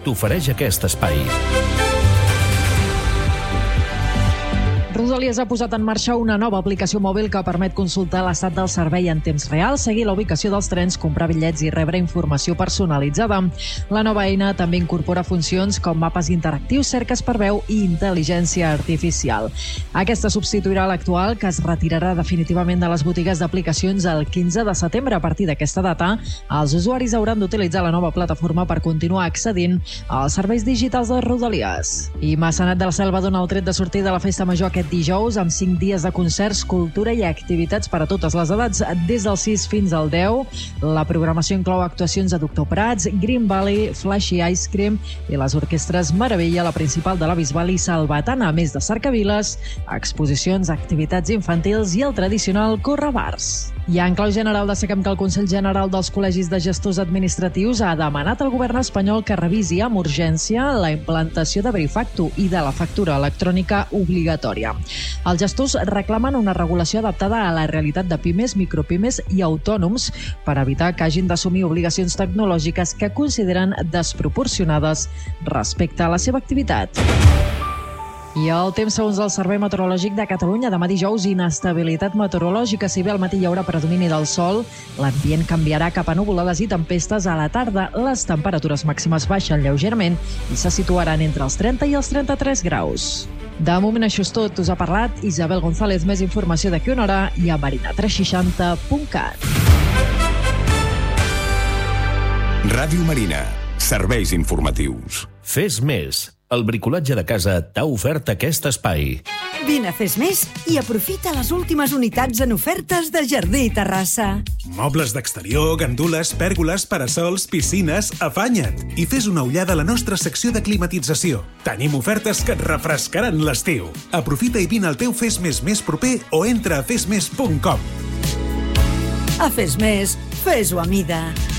t'ofereix aquest espai. Rodalies ha posat en marxa una nova aplicació mòbil que permet consultar l'estat del servei en temps real, seguir la ubicació dels trens, comprar bitllets i rebre informació personalitzada. La nova eina també incorpora funcions com mapes interactius, cerques per veu i intel·ligència artificial. Aquesta substituirà l'actual, que es retirarà definitivament de les botigues d'aplicacions el 15 de setembre. A partir d'aquesta data, els usuaris hauran d'utilitzar la nova plataforma per continuar accedint als serveis digitals de Rodalies. I Maçanet de la Selva dona el tret de sortir de la festa major aquest dijous amb 5 dies de concerts, cultura i activitats per a totes les edats, des del 6 fins al 10. La programació inclou actuacions de Doctor Prats, Green Valley, Flashy Ice Cream i les orquestres Meravella, la principal de la Bisbal i Salvatana, a més de cercaviles, exposicions, activitats infantils i el tradicional correbars. I en clau general destaquem que el Consell General dels Col·legis de Gestors Administratius ha demanat al govern espanyol que revisi amb urgència la implantació de Verifactu i de la factura electrònica obligatòria. Els gestors reclamen una regulació adaptada a la realitat de pimes, micropimes i autònoms per evitar que hagin d'assumir obligacions tecnològiques que consideren desproporcionades respecte a la seva activitat. I el temps segons el Servei Meteorològic de Catalunya. Demà dijous, inestabilitat meteorològica. Si bé al matí hi haurà predomini del sol, l'ambient canviarà cap a nuvolades i tempestes a la tarda. Les temperatures màximes baixen lleugerament i se situaran entre els 30 i els 33 graus. De moment això és tot. Us ha parlat Isabel González. Més informació d'aquí una hora i a marina360.cat. Ràdio Marina. Serveis informatius. Fes més. El bricolatge de casa t'ha ofert aquest espai. Vine a Fes Més i aprofita les últimes unitats en ofertes de Jardí i Terrassa. Mobles d'exterior, gandules, pèrgoles, parasols, piscines, afanya't i fes una ullada a la nostra secció de climatització. Tenim ofertes que et refrescaran l'estiu. Aprofita i vine al teu Fes Més més proper o entra a fesmes.com. A Fes Més, fes-ho a mida.